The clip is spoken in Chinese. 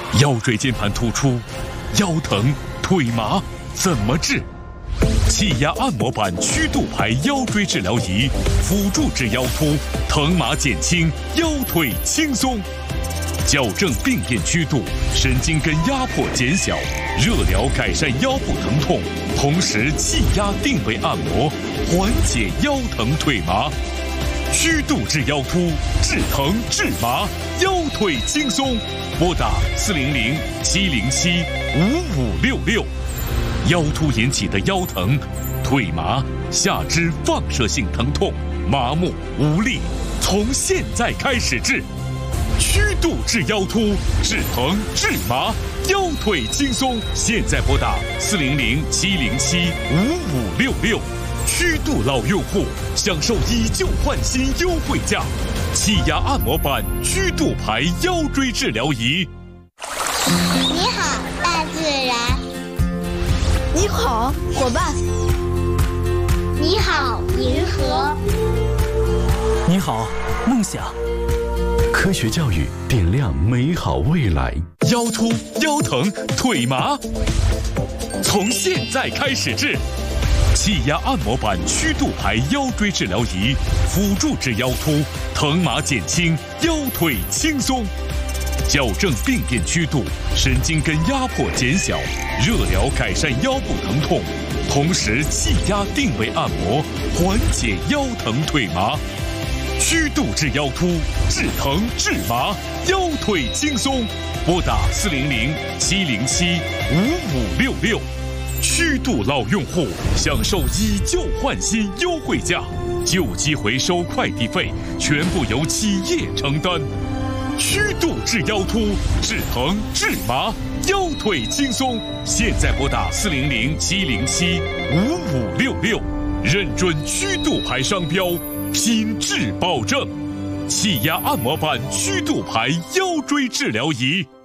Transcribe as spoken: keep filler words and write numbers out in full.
腰椎间盘突出、腰疼、腿麻怎么治？气压按摩板曲度排腰椎治疗仪，辅助治腰突，疼麻减轻，腰腿轻松。矫正病变曲度，神经根压迫减小，热疗改善腰部疼痛，同时气压定位按摩，缓解腰疼腿麻。曲度治腰突，治疼治麻，腰腿轻松。拨打四零零七零七五五六六。腰突引起的腰疼、腿麻、下肢放射性疼痛、麻木无力，从现在开始治。曲度治腰突，治疼治麻，腰腿轻松。现在拨打四零零七零七五五六六。曲度老用户享受以旧换新优惠价，气压按摩板曲度排腰椎治疗仪。 你好，大自然。 你好，伙伴。 你好，银河。 你好，梦想。 科学教育点亮美好未来。 腰突、腰疼、腿麻，从现在开始治。气压按摩板曲度排腰椎治疗仪，辅助治腰突，疼麻减轻，腰腿轻松。矫正病变曲度，神经根压迫减小，热疗改善腰部疼痛，同时气压定位按摩，缓解腰疼腿麻。曲度治腰突，治疼治麻，腰腿轻松。拨打四零零七零七五五六六。曲度老用户享受以旧换新优惠价，旧机回收快递费全部由企业承担。曲度治腰突，治疼治麻，腰腿轻松。现在拨打四零零七零七五五六六，认准曲度牌商标，品质保证。气压按摩板曲度牌腰椎治疗仪。